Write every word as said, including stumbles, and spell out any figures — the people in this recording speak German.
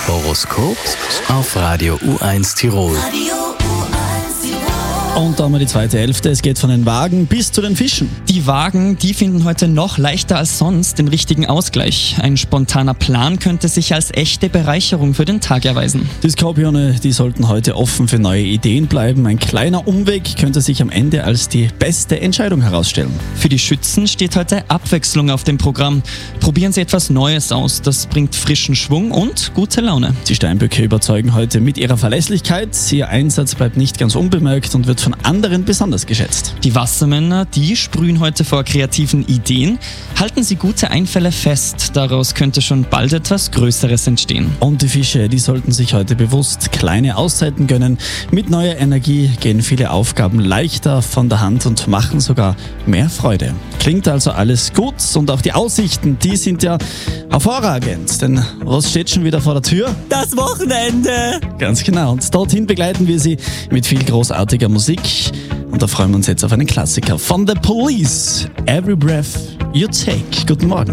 Horoskop auf Radio U eins Tirol. Und da haben wir die zweite Hälfte. Es geht von den Wagen bis zu den Fischen. Die Wagen, die finden heute noch leichter als sonst den richtigen Ausgleich. Ein spontaner Plan könnte sich als echte Bereicherung für den Tag erweisen. Die Skorpione, die sollten heute offen für neue Ideen bleiben. Ein kleiner Umweg könnte sich am Ende als die beste Entscheidung herausstellen. Für die Schützen steht heute Abwechslung auf dem Programm. Probieren Sie etwas Neues aus. Das bringt frischen Schwung und gute Laune. Die Steinböcke überzeugen heute mit ihrer Verlässlichkeit. Ihr Einsatz bleibt nicht ganz unbemerkt und wird von anderen besonders geschätzt. Die Wassermänner, die sprühen heute vor kreativen Ideen. Halten Sie gute Einfälle fest. Daraus könnte schon bald etwas Größeres entstehen. Und die Fische, die sollten sich heute bewusst kleine Auszeiten gönnen. Mit neuer Energie gehen viele Aufgaben leichter von der Hand und machen sogar mehr Freude. Klingt also alles gut und auch die Aussichten, die sind ja hervorragend. Denn was steht schon wieder vor der Tür? Das Wochenende! Ganz genau. Und dorthin begleiten wir Sie mit viel großartiger Musik. Und da freuen wir uns jetzt auf einen Klassiker von The Police. Every Breath You Take. Guten Morgen.